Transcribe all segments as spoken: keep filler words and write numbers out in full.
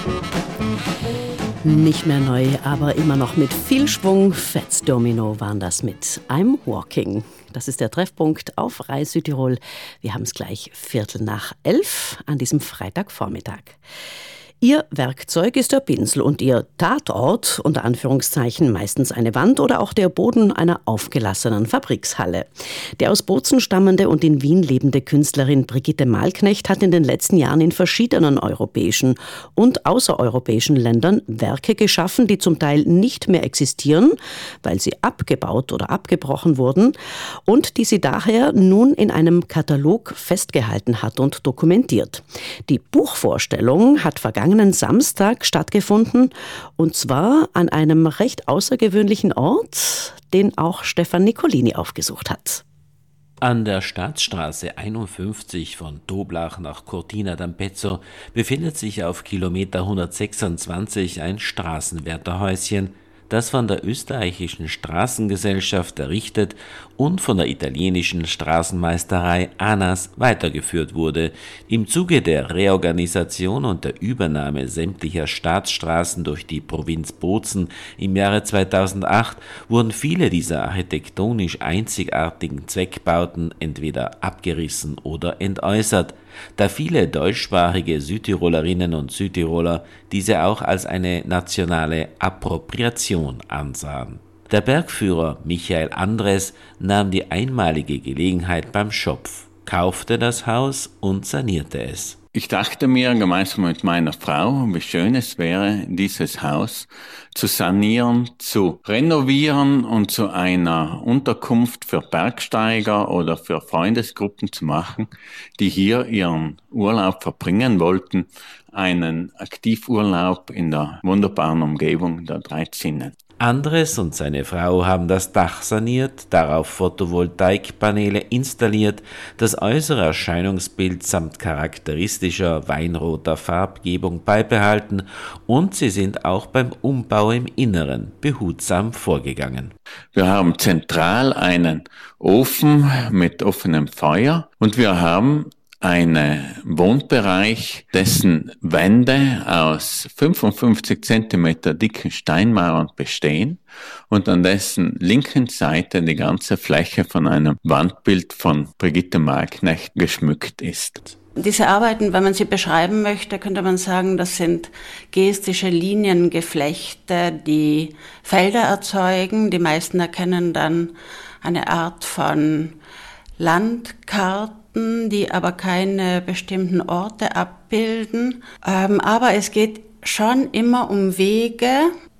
Nicht mehr neu, aber immer noch mit viel Schwung. Fats Domino waren das mit I'm Walking. Das ist der Treffpunkt auf Rai Südtirol. Wir haben es gleich Viertel nach elf an diesem Freitagvormittag. Ihr Werkzeug ist der Pinsel und Ihr Tatort, unter Anführungszeichen, meistens eine Wand oder auch der Boden einer aufgelassenen Fabrikshalle. Der aus Bozen stammende und in Wien lebende Künstlerin Brigitte Malknecht hat in den letzten Jahren in verschiedenen europäischen und außereuropäischen Ländern Werke geschaffen, die zum Teil nicht mehr existieren, weil sie abgebaut oder abgebrochen wurden und die sie daher nun in einem Katalog festgehalten hat und dokumentiert. Die Buchvorstellung hat vergangen Samstag stattgefunden, und zwar an einem recht außergewöhnlichen Ort, den auch Stefan Nicolini aufgesucht hat. An der Staatsstraße einundfünfzig von Toblach nach Cortina d'Ampezzo befindet sich auf Kilometer hundertsechsundzwanzig ein Straßenwärterhäuschen, das von der österreichischen Straßengesellschaft errichtet und von der italienischen Straßenmeisterei ANAS weitergeführt wurde. Im Zuge der Reorganisation und der Übernahme sämtlicher Staatsstraßen durch die Provinz Bozen im Jahre zweitausendacht wurden viele dieser architektonisch einzigartigen Zweckbauten entweder abgerissen oder entäußert, da viele deutschsprachige Südtirolerinnen und Südtiroler diese auch als eine nationale Appropriation ansahen. Der Bergführer Michael Andres nahm die einmalige Gelegenheit beim Schopf, kaufte das Haus und sanierte es. Ich dachte mir gemeinsam mit meiner Frau, wie schön es wäre, dieses Haus zu sanieren, zu renovieren und zu einer Unterkunft für Bergsteiger oder für Freundesgruppen zu machen, die hier ihren Urlaub verbringen wollten, einen Aktivurlaub in der wunderbaren Umgebung der Drei Zinnen. Andres und seine Frau haben das Dach saniert, darauf Photovoltaikpaneele installiert, das äußere Erscheinungsbild samt charakteristischer weinroter Farbgebung beibehalten und sie sind auch beim Umbau im Inneren behutsam vorgegangen. Wir haben zentral einen Ofen mit offenem Feuer und wir haben einen Wohnbereich, dessen Wände aus fünfundfünfzig Zentimeter dicken Steinmauern bestehen und an dessen linken Seite die ganze Fläche von einem Wandbild von Brigitte Malknecht geschmückt ist. Diese Arbeiten, wenn man sie beschreiben möchte, könnte man sagen, das sind gestische Liniengeflechte, die Felder erzeugen. Die meisten erkennen dann eine Art von Landkarten, die aber keine bestimmten Orte abbilden. Ähm, aber es geht schon immer um Wege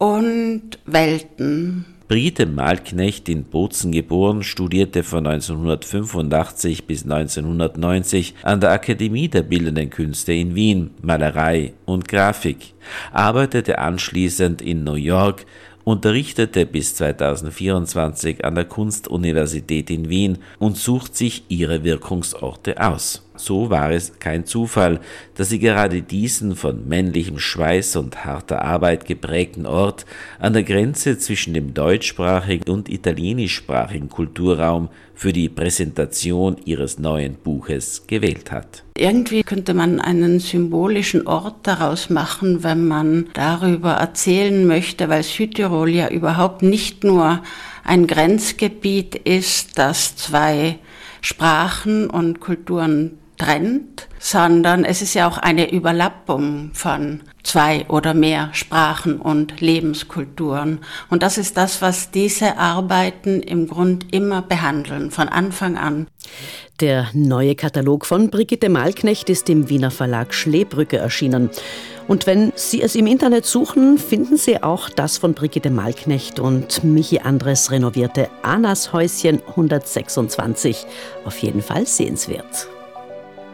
und Welten. Brigitte Malknecht, in Bozen geboren, studierte von neunzehnhundertfünfundachtzig bis neunzehnhundertneunzig an der Akademie der Bildenden Künste in Wien, Malerei und Grafik, arbeitete anschließend in New York, unterrichtete bis zweitausendvierundzwanzig an der Kunstuniversität in Wien und sucht sich ihre Wirkungsorte aus. So war es kein Zufall, dass sie gerade diesen von männlichem Schweiß und harter Arbeit geprägten Ort an der Grenze zwischen dem deutschsprachigen und italienischsprachigen Kulturraum für die Präsentation ihres neuen Buches gewählt hat. Irgendwie könnte man einen symbolischen Ort daraus machen, wenn man darüber erzählen möchte, weil Südtirol ja überhaupt nicht nur ein Grenzgebiet ist, das zwei Sprachen und Kulturen trennt, sondern es ist ja auch eine Überlappung von zwei oder mehr Sprachen und Lebenskulturen. Und das ist das, was diese Arbeiten im Grund immer behandeln, von Anfang an. Der neue Katalog von Brigitte Malknecht ist im Wiener Verlag Schlebrücke erschienen. Und wenn Sie es im Internet suchen, finden Sie auch das von Brigitte Malknecht und Michi Andres renovierte ANAS Häuschen hundertsechsundzwanzig. Auf jeden Fall sehenswert.